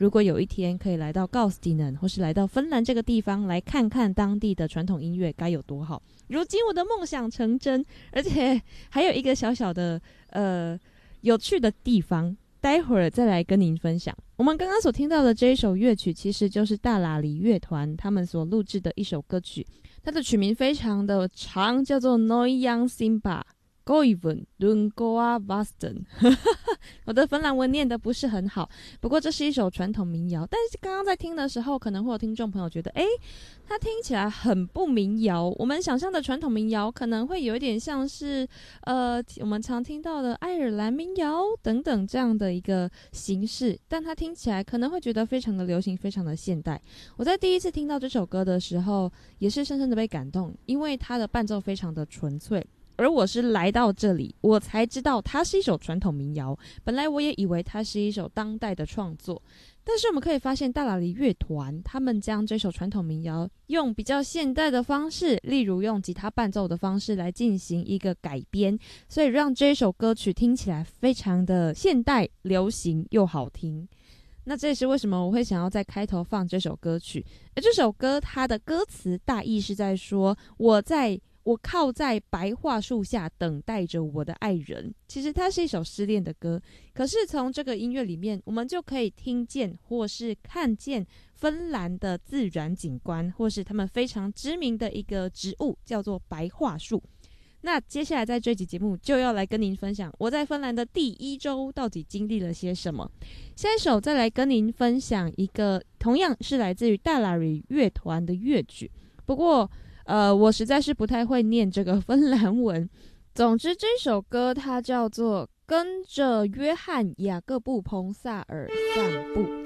如果有一天可以来到高斯蒂能或是来到芬兰这个地方来看看当地的传统音乐该有多好。如今我的梦想成真，而且还有一个小小的有趣的地方，待会儿再来跟您分享。我们刚刚所听到的这一首乐曲其实就是大喇里乐团他们所录制的一首歌曲，它的曲名非常的长，叫做 Noyan Simba Goivun Dungoa Vasten 我的芬兰文念的不是很好，不过这是一首传统民谣。但是刚刚在听的时候，可能会有听众朋友觉得它听起来很不民谣。我们想象的传统民谣可能会有一点像是我们常听到的爱尔兰民谣等等这样的一个形式，但它听起来可能会觉得非常的流行，非常的现代。我在第一次听到这首歌的时候也是深深的被感动，因为它的伴奏非常的纯粹，而我是来到这里我才知道它是一首传统民谣，本来我也以为它是一首当代的创作。但是我们可以发现大喇里乐团他们将这首传统民谣用比较现代的方式，例如用吉他伴奏的方式来进行一个改编，所以让这首歌曲听起来非常的现代流行又好听。那这也是为什么我会想要在开头放这首歌曲。而这首歌它的歌词大意是在说，我靠在白桦树下等待着我的爱人。其实它是一首失恋的歌，可是从这个音乐里面我们就可以听见或是看见芬兰的自然景观，或是他们非常知名的一个植物叫做白桦树。那接下来在这集节目就要来跟您分享我在芬兰的第1周到底经历了些什么。下一首再来跟您分享一个同样是来自于大喇里乐团的乐曲，不过我实在是不太会念这个芬兰文。总之这首歌它叫做跟着约翰雅各布彭萨尔散步。